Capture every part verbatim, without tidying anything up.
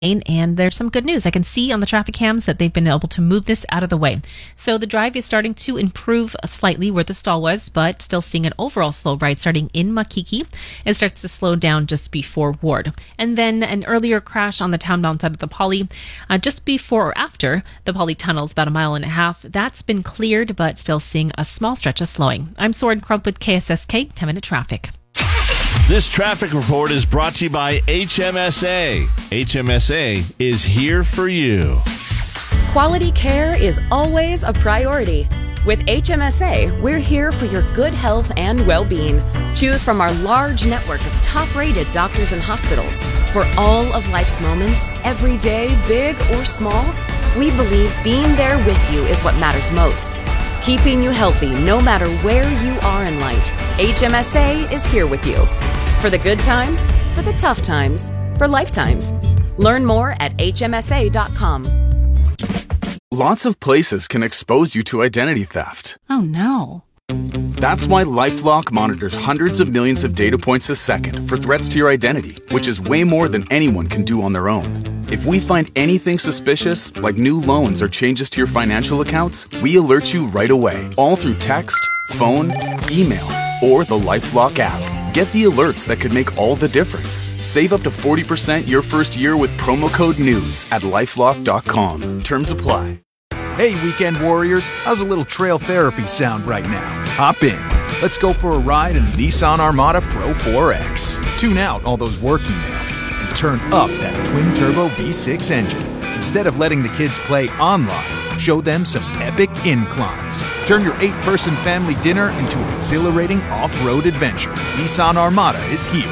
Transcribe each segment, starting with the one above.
And there's some good news. I can see on the traffic cams that they've been able to move this out of the way. So the drive is starting to improve slightly where the stall was, but still seeing an overall slow ride starting in Makiki. It starts to slow down just before Ward. And then an earlier crash on the townbound side of the Poly, uh, just before or after the Poly tunnels, about a mile and a half. That's been cleared, but still seeing a small stretch of slowing. I'm Soren Crump with K S S K ten minute Traffic. This traffic report is brought to you by H M S A. H M S A is here for you. Quality care is always a priority. With H M S A, we're here for your good health and well-being. Choose from our large network of top-rated doctors and hospitals. For all of life's moments, every day, big or small, we believe being there with you is what matters most. Keeping you healthy no matter where you are in life, H M S A is here with you. For the good times, for the tough times, for lifetimes. Learn more at H M S A dot com. Lots of places can expose you to identity theft. Oh no. That's why LifeLock monitors hundreds of millions of data points a second for threats to your identity, which is way more than anyone can do on their own. If we find anything suspicious, like new loans or changes to your financial accounts, we alert you right away, all through text, phone, email, or the LifeLock app. Get the alerts that could make all the difference. Save up to forty percent your first year with promo code NEWS at lifelock dot com. Terms apply. Hey, weekend warriors, how's a little trail therapy sound right now? Hop in. Let's go for a ride in the Nissan Armada Pro four X. Tune out all those work emails and turn up that twin-turbo V six engine. Instead of letting the kids play online, show them some epic inclines. Turn your eight-person family dinner into an exhilarating off-road adventure. Nissan Armada is here.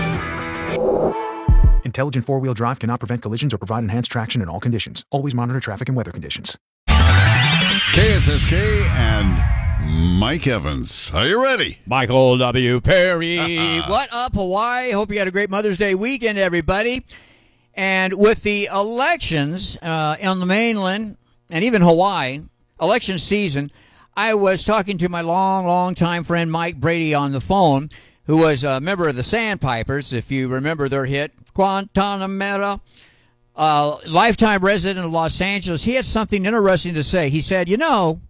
Intelligent four-wheel drive cannot prevent collisions or provide enhanced traction in all conditions. Always monitor traffic and weather conditions. K S S K and Mike Evans. Are you ready? Michael W. Perry. Uh-uh. What up, Hawaii? Hope you had a great Mother's Day weekend, everybody. And with the elections uh, on the mainland and even Hawaii, election season, I was talking to my long, long time friend Mike Brady on the phone, who was a member of the Sandpipers, if you remember their hit, Guantanamera. Uh, lifetime resident of Los Angeles. He had something interesting to say. He said, you know,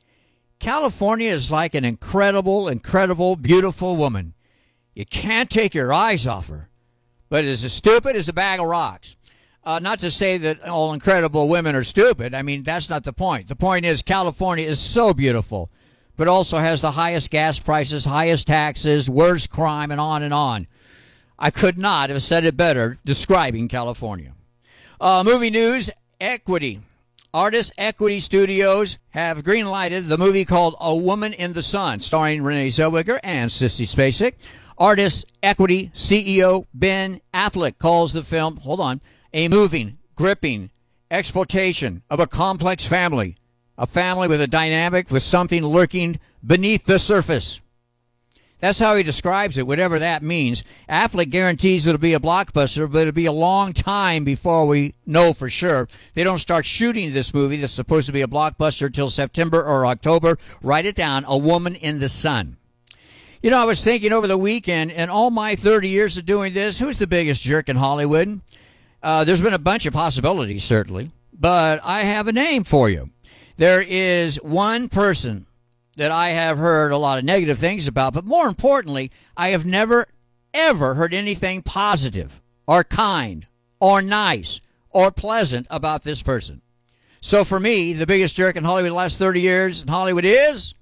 California is like an incredible, incredible, beautiful woman. You can't take your eyes off her, but it's as stupid as a bag of rocks. Uh, not to say that all incredible women are stupid. I mean, that's not the point. The point is California is so beautiful, but also has the highest gas prices, highest taxes, worst crime, and on and on. I could not have said it better describing California. Uh, movie news, Equity. Artist Equity Studios have greenlighted the movie called A Woman in the Sun, starring Renee Zellweger and Sissy Spacek. Artist Equity C E O Ben Affleck calls the film, hold on, a moving, gripping exploitation of a complex family. A family with a dynamic, with something lurking beneath the surface. That's how he describes it, whatever that means. Affleck guarantees it'll be a blockbuster, but it'll be a long time before we know for sure. They don't start shooting this movie that's supposed to be a blockbuster until September or October. Write it down, A Woman in the Sun. You know, I was thinking over the weekend, in all my thirty years of doing this, who's the biggest jerk in Hollywood? Uh, there's been a bunch of possibilities, certainly, but I have a name for you. There is one person that I have heard a lot of negative things about, but more importantly, I have never, ever heard anything positive or kind or nice or pleasant about this person. So for me, the biggest jerk in Hollywood the last thirty years in Hollywood is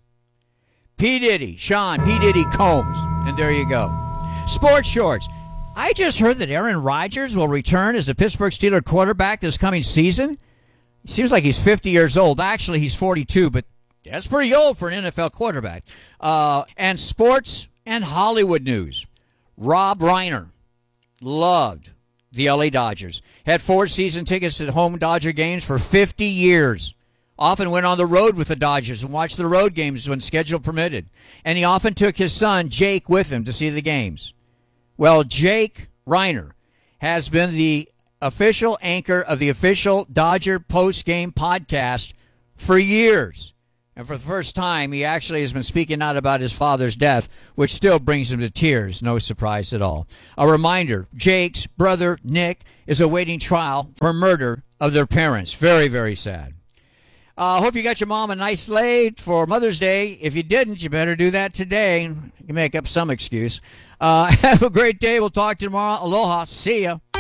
P. Diddy, Sean P. Diddy Combs. And there you go. Sports shorts. I just heard that Aaron Rodgers will return as the Pittsburgh Steelers quarterback this coming season. Seems like he's fifty years old. Actually, he's forty-two, but that's pretty old for an N F L quarterback. Uh, and sports and Hollywood news. Rob Reiner loved the L A Dodgers. Had four season tickets at home Dodger games for fifty years. Often went on the road with the Dodgers and watched the road games when schedule permitted. And he often took his son, Jake, with him to see the games. Well, Jake Reiner has been the official anchor of the official Dodger post-game podcast for years. And for the first time, he actually has been speaking out about his father's death, which still brings him to tears. No surprise at all. A reminder, Jake's brother, Nick, is awaiting trial for murder of their parents. Very, very sad. I uh, hope you got your mom a nice sleigh for Mother's Day. If you didn't, you better do that today. You can make up some excuse. Uh, have a great day. We'll talk to you tomorrow. Aloha. See ya.